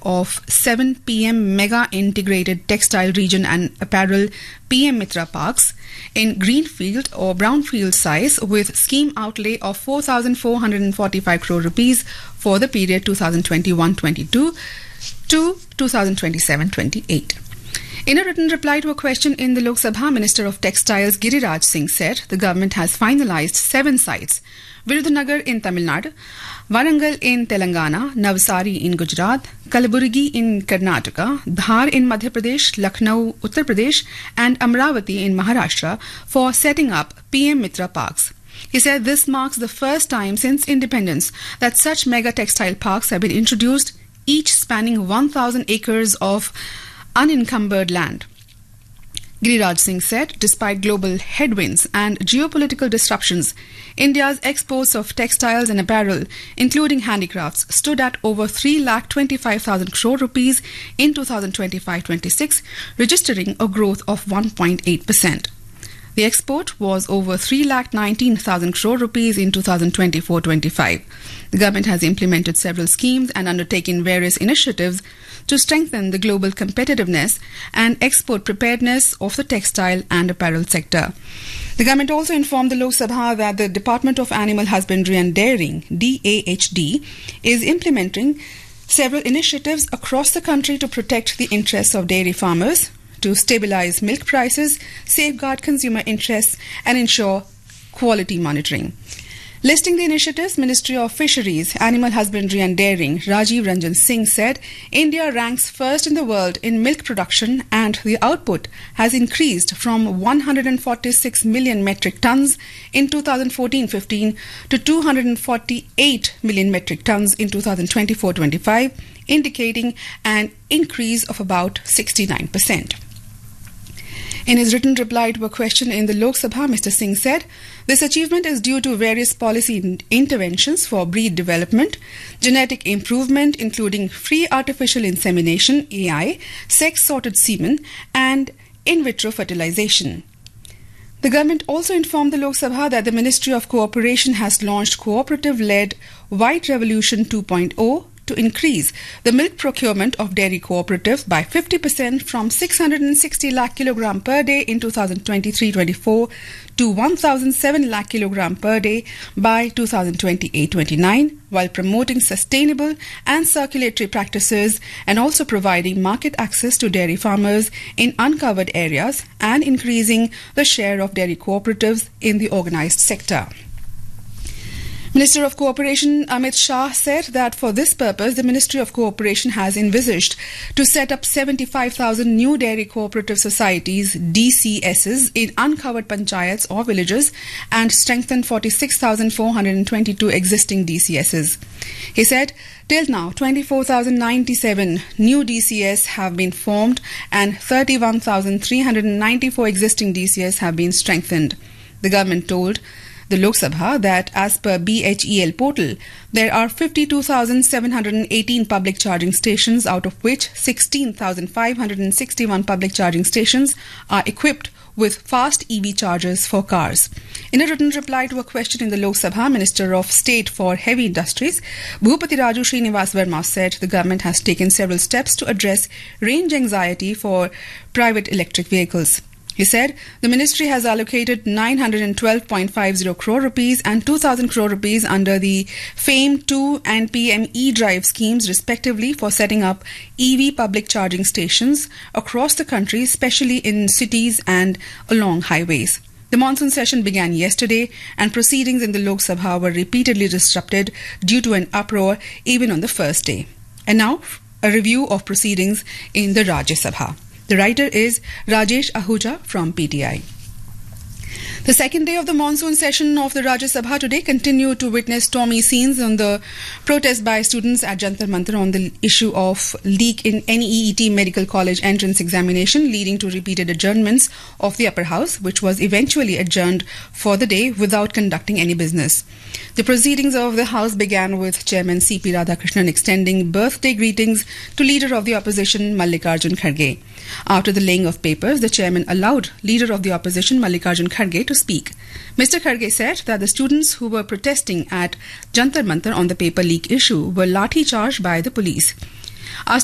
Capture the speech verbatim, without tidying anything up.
of seven P M Mega Integrated Textile Region and Apparel P M Mitra Parks in greenfield or brownfield size with scheme outlay of four thousand four hundred forty-five crore rupees for the period two thousand twenty-one twenty-two to two thousand twenty-seven twenty-eight. In a written reply to a question in the Lok Sabha, Minister of Textiles Giriraj Singh said the government has finalized seven sites: Virudhunagar in Tamil Nadu, Warangal in Telangana, Navsari in Gujarat, Kalaburgi in Karnataka, Dhar in Madhya Pradesh, Lucknow, Uttar Pradesh, and Amravati in Maharashtra for setting up P M Mitra Parks. He said this marks the first time since independence that such mega textile parks have been introduced, each spanning one thousand acres of unencumbered land. Giriraj Singh said, despite global headwinds and geopolitical disruptions, India's exports of textiles and apparel, including handicrafts, stood at over three lakh twenty-five thousand crore rupees in two thousand twenty-five twenty-six, registering a growth of one point eight percent. The export was over three lakh nineteen thousand crore rupees in two thousand twenty-four twenty-five. The government has implemented several schemes and undertaken various initiatives to strengthen the global competitiveness and export preparedness of the textile and apparel sector. The government also informed the Lok Sabha that the Department of Animal Husbandry and Dairying, D A H D, is implementing several initiatives across the country to protect the interests of dairy farmers, to stabilize milk prices, safeguard consumer interests, and ensure quality monitoring. Listing the initiatives, Ministry of Fisheries, Animal Husbandry and Dairying, Rajiv Ranjan Singh said, India ranks first in the world in milk production and the output has increased from one hundred forty-six million metric tons in two thousand fourteen fifteen to two hundred forty-eight million metric tons in two thousand twenty-four twenty-five, indicating an increase of about sixty-nine percent. In his written reply to a question in the Lok Sabha, Mister Singh said, this achievement is due to various policy in- interventions for breed development, genetic improvement including free artificial insemination, A I, sex-sorted semen, and in vitro fertilization. The government also informed the Lok Sabha that the Ministry of Cooperation has launched cooperative-led White Revolution two point oh to increase the milk procurement of dairy cooperatives by fifty percent from six hundred sixty lakh kilogram per day in two thousand twenty-three twenty-four to one thousand seven lakh kilogram per day by two thousand twenty-eight twenty-nine, while promoting sustainable and circulatory practices and also providing market access to dairy farmers in uncovered areas and increasing the share of dairy cooperatives in the organized sector. Minister of Cooperation Amit Shah said that for this purpose, the Ministry of Cooperation has envisaged to set up seventy-five thousand new dairy cooperative societies, D C Ss, in uncovered panchayats or villages and strengthen forty-six thousand four hundred twenty-two existing D C Ss. He said, till now, twenty-four thousand ninety-seven new D C S have been formed and thirty-one thousand three hundred ninety-four existing D C S have been strengthened. The government told the Lok Sabha that as per B H E L portal, there are fifty-two thousand seven hundred eighteen public charging stations, out of which sixteen thousand five hundred sixty-one public charging stations are equipped with fast E V chargers for cars. In a written reply to a question in the Lok Sabha, Minister of State for Heavy Industries, Bhupati Raju Srinivas Verma said the government has taken several steps to address range anxiety for private electric vehicles. He said the ministry has allocated nine hundred twelve point five zero crore rupees and two thousand crore rupees under the FAME two and P M E-Drive schemes respectively for setting up E V public charging stations across the country, especially in cities and along highways. The monsoon session began yesterday and proceedings in the Lok Sabha were repeatedly disrupted due to an uproar even on the first day. And now, a review of proceedings in the Rajya Sabha. The writer is Rajesh Ahuja from P T I. The second day of the monsoon session of the Rajya Sabha today continued to witness stormy scenes on the protest by students at Jantar Mantar on the issue of leak in N E E T Medical College entrance examination, leading to repeated adjournments of the upper house, which was eventually adjourned for the day without conducting any business. The proceedings of the House began with Chairman C P Radhakrishnan extending birthday greetings to Leader of the Opposition Mallikarjun Kharge. After the laying of papers, the Chairman allowed Leader of the Opposition Mallikarjun Kharge to speak. Mister Kharge said that the students who were protesting at Jantar Mantar on the paper leak issue were lathi charged by the police.